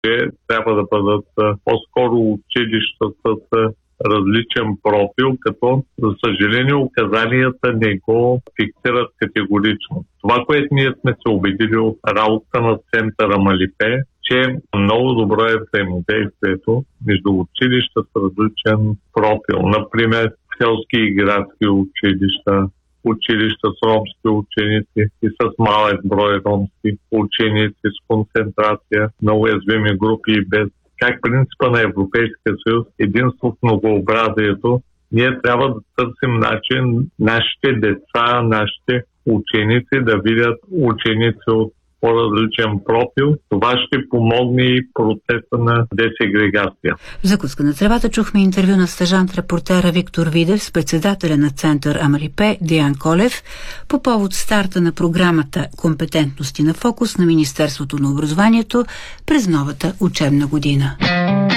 че трябва да бъдат по-скоро училища с различен профил, като за съжаление указанията не го фиксират категорично. Това, което ние сме се убедили от работа на центъра Малипе, че много добро е взаимодействието между училища с различен профил. Например, селски и градски училища с ромски ученици и с малък брой ромски ученици с концентрация на уязвими групи и без. Как принципа на Европейския съюз, единство в многообразието, ние трябва да търсим начин нашите деца, нашите ученици да видят ученици от по-различен профил. Това ще помогне и процеса на десегрегация. В закуска на тревата чухме интервю на стажант-репортера Виктор Видев с председателя на център Амалипе Диан Колев по повод старта на програмата Компетентности на фокус на Министерството на образованието през новата учебна година.